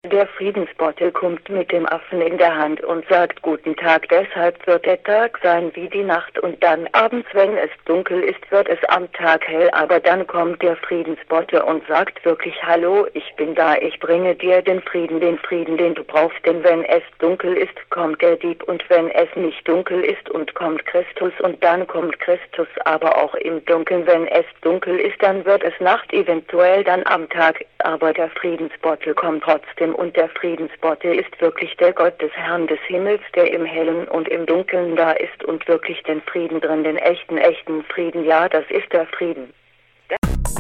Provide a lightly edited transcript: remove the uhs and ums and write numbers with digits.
Der Friedensbottel kommt mit dem Affen in der Hand und sagt Guten Tag, deshalb wird der Tag sein wie die Nacht und dann abends, wenn es dunkel ist, wird es am Tag hell, aber dann kommt der Friedensbottel und sagt wirklich Hallo, ich bin da, ich bringe dir den Frieden, den du brauchst, denn wenn es dunkel ist, kommt der Dieb und wenn es nicht dunkel ist und kommt Christus und dann kommt Christus, aber auch im Dunkeln, wenn es dunkel ist, dann wird es Nacht, eventuell dann am Tag, aber der Friedensbottel kommt trotzdem und der Friedensbottel ist wirklich der Gott des Herrn des Himmels, der im Hellen und im Dunkeln da ist und wirklich den Frieden drin, den echten Frieden, ja, das ist der Frieden.